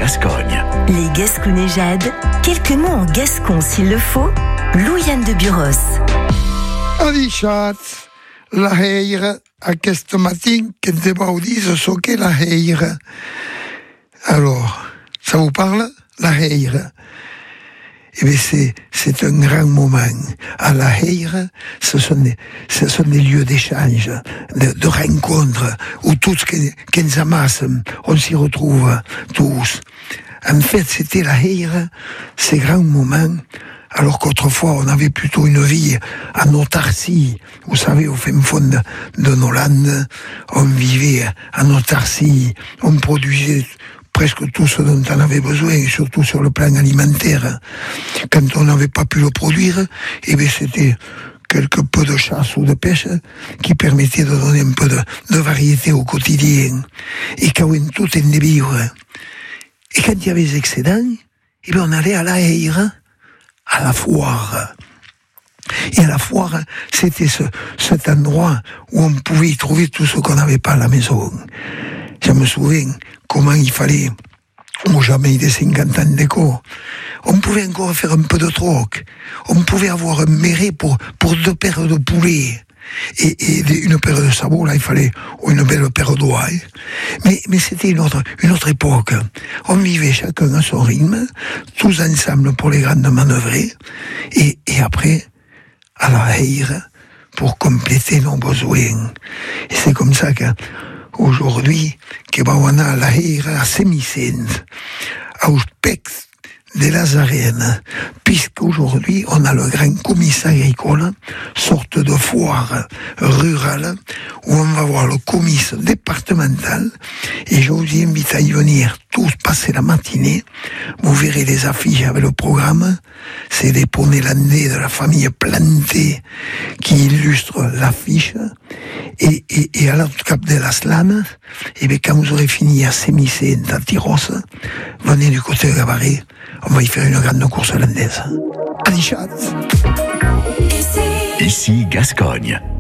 Gascogne. Les Gasconnéjades, quelques mots en gascon s'il le faut, Louiane de Buros. Adichat, la heire, aquest matin, que te vau dir ce qu'est la heire. Alors, ça vous parle? La heire. Eh bien, c'est un grand moment. À la heire, ce sont des lieux d'échange, de rencontres, où tous qui nous amassent, on s'y retrouve tous. En fait, c'était la heire, ces grands moments, alors qu'autrefois, on avait plutôt une vie en autarcie. Vous savez, au fin fond de nos landes, on vivait en autarcie, on produisait presque tout ce dont on avait besoin, surtout sur le plan alimentaire. Quand on n'avait pas pu le produire, eh bien c'était quelque peu de chasse ou de pêche qui permettait de donner un peu de variété au quotidien. Et quand tout était vivre. Et quand il y avait des excédents, eh bien on allait à la heire, à la foire. Et à la foire, c'était cet endroit où on pouvait y trouver tout ce qu'on n'avait pas à la maison. Je me souviens comment il fallait, au jamais des 50 ans d'écho, on pouvait encore faire un peu de troc. On pouvait avoir un méret pour 2 paires de poulets. Et une paire de sabots, là, il fallait une belle paire d'oies. Mais c'était une autre époque. On vivait chacun à son rythme, tous ensemble pour les grandes manœuvrer. Et après, à la heire, pour compléter nos besoins. Et c'est comme ça qu'aujourd'hui, on a la heire à Semicens, à Uspex de Lazarenes, puisqu'aujourd'hui, on a le grand comice agricole, sorte de foire rurale, où on va voir le comice départemental, et je vous invite à y venir tous passer la matinée. Vous verrez les affiches avec le programme, c'est des poneys landais de la famille Planté qui illustrent l'affiche, et à l'autre cap de la Slane, et bien quand vous aurez fini à Semicens, à Tyros, venez du côté de Gabaret, on va y faire une grande course landaise. Allez, chat. Ici Gascogne.